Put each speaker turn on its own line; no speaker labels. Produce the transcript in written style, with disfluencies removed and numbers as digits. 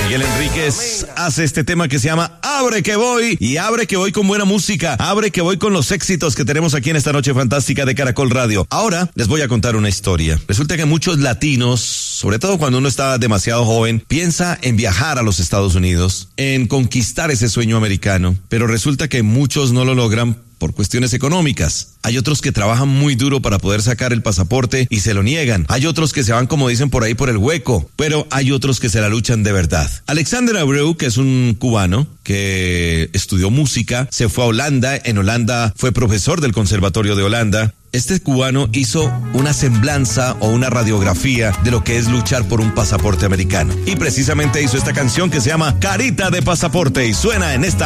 Miguel Enríquez hace este tema que se llama Abre que voy, y abre que voy con buena música, abre que voy con los éxitos que tenemos aquí en esta noche fantástica de Caracol Radio. Ahora les voy a contar una historia. Resulta que muchos latinos, sobre todo cuando uno está demasiado joven, piensa en viajar a los Estados Unidos, en conquistar ese sueño americano, pero resulta que muchos no lo logran por cuestiones económicas. Hay otros que trabajan muy duro para poder sacar el pasaporte y se lo niegan. Hay otros que se van, como dicen por ahí, por el hueco, pero hay otros que se la luchan de verdad. Alexander Abreu, que es un cubano que estudió música, se fue a Holanda. En Holanda fue profesor del Conservatorio de Holanda. Este cubano hizo una semblanza o una radiografía de lo que es luchar por un pasaporte americano. Y precisamente hizo esta canción que se llama Carita de Pasaporte y suena en esta